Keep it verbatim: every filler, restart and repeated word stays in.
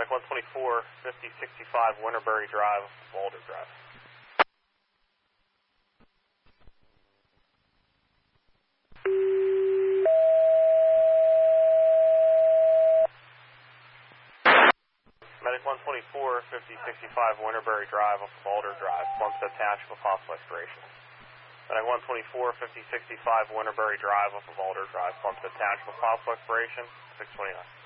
Medic one twenty-four, fifty sixty-five Winterberry Drive, Boulder Drive. Medic one twenty-four, fifty sixty-five Winterberry Drive, Boulder Drive, Plumstead Township with possible expiration. Medic one twenty-four, fifty sixty-five Winterberry Drive, Boulder Drive, Plumstead Township with possible expiration, six twenty-nine.